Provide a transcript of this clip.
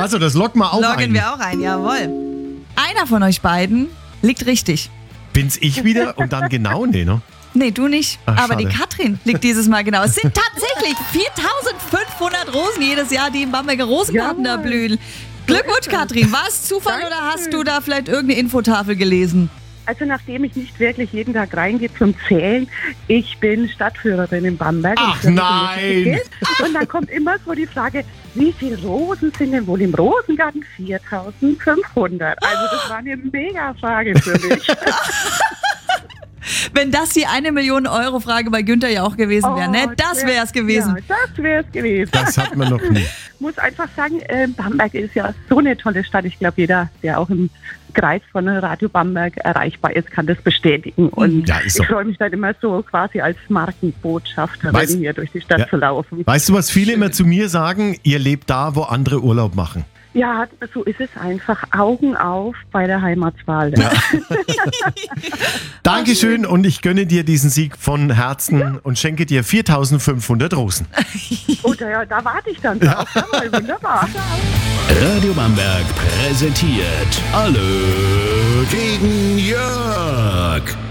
Also, das loggen wir auch ein. Loggen wir auch ein, jawohl. Einer von euch beiden liegt richtig. Bin's ich wieder und dann genau? Nee, ne? Nee, du nicht. Ach, aber schade. die Katrin liegt dieses Mal genau. Es sind tatsächlich 4.500 Rosen jedes Jahr, die im Bamberger Rosengarten da blühen. Glückwunsch, Katrin. War es Zufall oder hast du da vielleicht irgendeine Infotafel gelesen? Also nachdem ich nicht wirklich jeden Tag reingehe zum Zählen, ich bin Stadtführerin in Bamberg. Ach, und nein! Und dann kommt immer so die Frage, wie viele Rosen sind denn wohl im Rosengarten? 4.500. Also das war eine mega Frage für mich. Wenn das die 1 Million Euro Frage bei Günther ja auch gewesen wäre, ne? Das wäre es gewesen. Ja, das wäre es gewesen. Das hat man noch nie. Muss einfach sagen, Bamberg ist ja so eine tolle Stadt. Ich glaube, jeder, der auch im Kreis von Radio Bamberg erreichbar ist, kann das bestätigen. Und Ja, ist so. ich freue mich dann immer so quasi als Markenbotschafterin hier durch die Stadt zu laufen. Weißt du, was viele immer zu mir sagen? Ihr lebt da, wo andere Urlaub machen. Ja, so ist es einfach. Augen auf bei der Heimatswahl. Ja. Dankeschön und ich gönne dir diesen Sieg von Herzen und schenke dir 4.500 Rosen. Oder ja, da warte ich dann drauf. Jawohl, wunderbar. Radio Bamberg präsentiert Alle gegen Jörg.